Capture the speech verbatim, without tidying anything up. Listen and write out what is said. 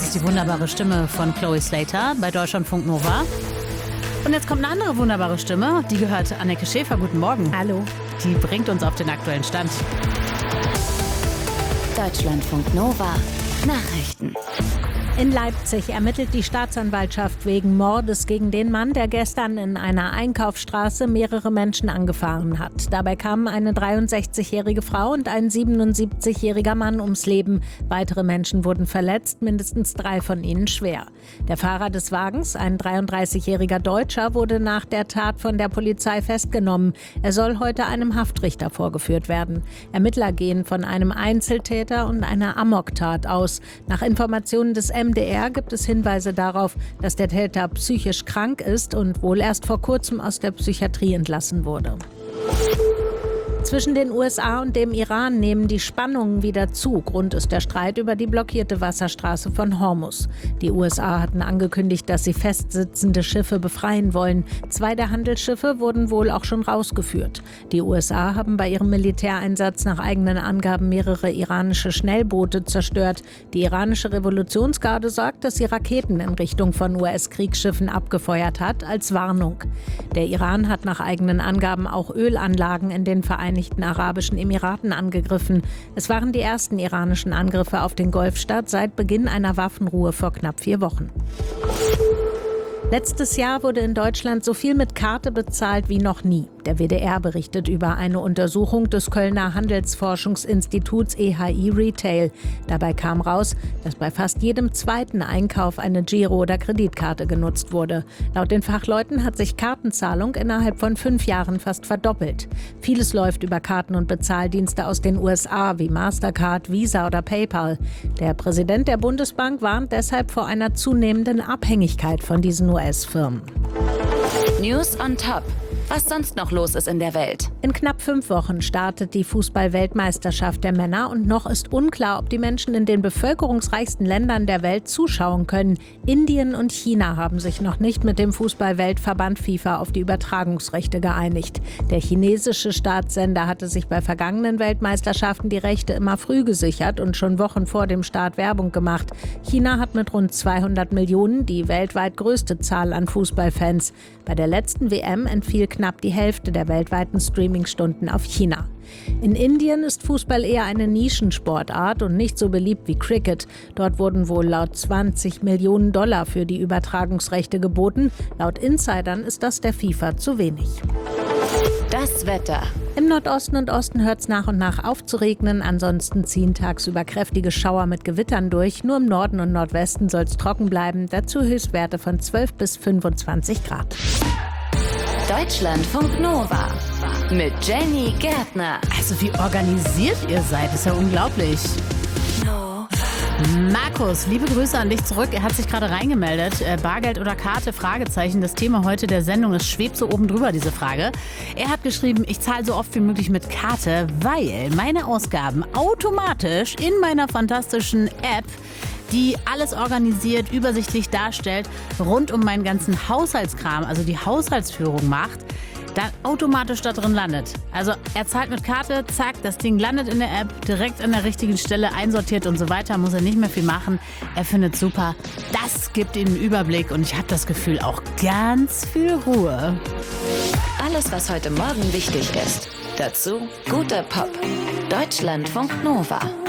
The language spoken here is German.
ist die wunderbare Stimme von Chloe Slater bei Deutschlandfunk Nova. Und jetzt kommt eine andere wunderbare Stimme, die gehört Anneke Schäfer. Guten Morgen. Hallo. Die bringt uns auf den aktuellen Stand. Deutschlandfunk Nova Nachrichten. In Leipzig ermittelt die Staatsanwaltschaft wegen Mordes gegen den Mann, der gestern in einer Einkaufsstraße mehrere Menschen angefahren hat. Dabei kamen eine dreiundsechzigjährige Frau und ein siebenundsiebzigjähriger Mann ums Leben. Weitere Menschen wurden verletzt, mindestens drei von ihnen schwer. Der Fahrer des Wagens, ein dreiunddreißigjähriger Deutscher, wurde nach der Tat von der Polizei festgenommen. Er soll heute einem Haftrichter vorgeführt werden. Ermittler gehen von einem Einzeltäter und einer Amoktat aus. Nach Informationen des M D R gibt es Hinweise darauf, dass der Täter psychisch krank ist und wohl erst vor kurzem aus der Psychiatrie entlassen wurde. Zwischen den U S A und dem Iran nehmen die Spannungen wieder zu. Grund ist der Streit über die blockierte Wasserstraße von Hormuz. Die U S A hatten angekündigt, dass sie festsitzende Schiffe befreien wollen. Zwei der Handelsschiffe wurden wohl auch schon rausgeführt. Die U S A haben bei ihrem Militäreinsatz nach eigenen Angaben mehrere iranische Schnellboote zerstört. Die iranische Revolutionsgarde sagt, dass sie Raketen in Richtung von U S-Kriegsschiffen abgefeuert hat, als Warnung. Der Iran hat nach eigenen Angaben auch Ölanlagen in den Vereinigten Arabischen Emiraten angegriffen. Es waren die ersten iranischen Angriffe auf den Golfstaat seit Beginn einer Waffenruhe vor knapp vier Wochen. Letztes Jahr wurde in Deutschland so viel mit Karte bezahlt wie noch nie. Der W D R berichtet über eine Untersuchung des Kölner Handelsforschungsinstituts E H I Retail. Dabei kam raus, dass bei fast jedem zweiten Einkauf eine Giro- oder Kreditkarte genutzt wurde. Laut den Fachleuten hat sich Kartenzahlung innerhalb von fünf Jahren fast verdoppelt. Vieles läuft über Karten- und Bezahldienste aus den U S A wie Mastercard, Visa oder PayPal. Der Präsident der Bundesbank warnt deshalb vor einer zunehmenden Abhängigkeit von diesen U S-Firmen. News on Top. Was sonst noch los ist in der Welt. In knapp fünf Wochen startet die Fußball-Weltmeisterschaft der Männer und noch ist unklar, ob die Menschen in den bevölkerungsreichsten Ländern der Welt zuschauen können. Indien und China haben sich noch nicht mit dem Fußball-Weltverband FIFA auf die Übertragungsrechte geeinigt. Der chinesische Staatssender hatte sich bei vergangenen Weltmeisterschaften die Rechte immer früh gesichert und schon Wochen vor dem Start Werbung gemacht. China hat mit rund zweihundert Millionen die weltweit größte Zahl an Fußballfans. Bei der letzten W M entfiel knapp die Hälfte der weltweiten Streamingstunden auf China. In Indien ist Fußball eher eine Nischensportart und nicht so beliebt wie Cricket. Dort wurden wohl laut zwanzig Millionen Dollar für die Übertragungsrechte geboten. Laut Insidern ist das der FIFA zu wenig. Das Wetter. Im Nordosten und Osten hört es nach und nach auf zu regnen. Ansonsten ziehen tagsüber kräftige Schauer mit Gewittern durch. Nur im Norden und Nordwesten soll es trocken bleiben. Dazu Höchstwerte von zwölf bis fünfundzwanzig Grad. Deutschlandfunk Nova mit Jenny Gärtner. Also wie organisiert ihr seid, ist ja unglaublich. No. Markus, liebe Grüße an dich zurück. Er hat sich gerade reingemeldet. Äh, Bargeld oder Karte? Fragezeichen. Das Thema heute der Sendung, es schwebt so oben drüber, diese Frage. Er hat geschrieben, ich zahle so oft wie möglich mit Karte, weil meine Ausgaben automatisch in meiner fantastischen App, die alles organisiert, übersichtlich darstellt, rund um meinen ganzen Haushaltskram, also die Haushaltsführung macht, dann automatisch da drin landet. Also er zahlt mit Karte, zack, das Ding landet in der App, direkt an der richtigen Stelle einsortiert und so weiter, muss er nicht mehr viel machen. Er findet super, das gibt ihm einen Überblick und ich habe das Gefühl, auch ganz viel Ruhe. Alles, was heute Morgen wichtig ist. Dazu guter Pop. Deutschlandfunk Nova.